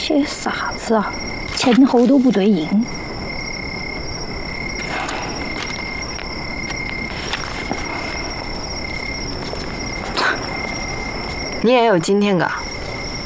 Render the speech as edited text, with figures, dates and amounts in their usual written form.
写啥子啊？前后都不对应。 你也有今天个？